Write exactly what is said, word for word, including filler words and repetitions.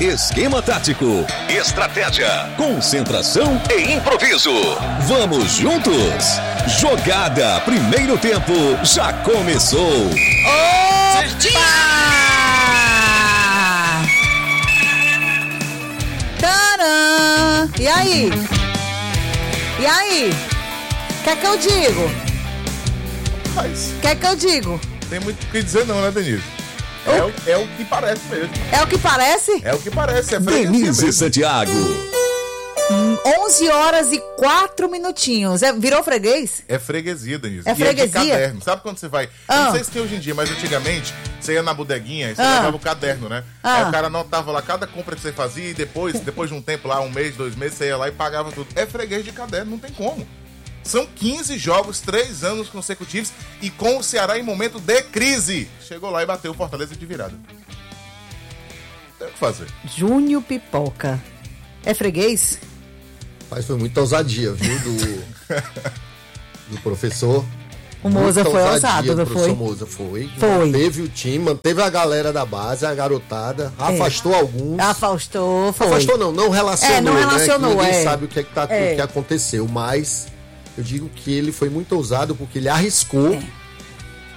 Esquema tático, estratégia, concentração e improviso. Vamos juntos? Jogada primeiro tempo já começou. Opa! Tcharam! E aí? E aí? O que é que eu digo? Mas O que é que eu digo? tem muito o que dizer não, né, Denise? É o, é o que parece mesmo. É o que parece? É o que parece, é freguesia Denise mesmo. Santiago. onze horas e quatro minutinhos. É, virou freguês? É freguesia, Denise. É E freguesia? é de caderno. Sabe quando você vai... Ah. Não sei se tem hoje em dia, mas antigamente você ia na bodeguinha e você Ah. levava o caderno, né? Ah. Aí o cara anotava lá cada compra que você fazia e depois, depois de um tempo lá, um mês, dois meses, você ia lá e pagava tudo. É freguês de caderno, não tem como. São quinze jogos, três anos consecutivos e com o Ceará em momento de crise. Chegou lá e bateu o Fortaleza de virada. Tem o que fazer. Júnior Pipoca. É freguês? Mas foi muita ousadia, viu, do, do professor. O Moza Muita foi ousadia ousado, do não professor foi? Moza foi. Foi. Manteve o time, manteve a galera da base, a garotada, afastou alguns. Afastou, foi. Afastou não, não relacionou, É, não relacionou, né? Que ninguém é. sabe o que, é que, tá, É. o que aconteceu, mas eu digo que ele foi muito ousado porque ele arriscou É.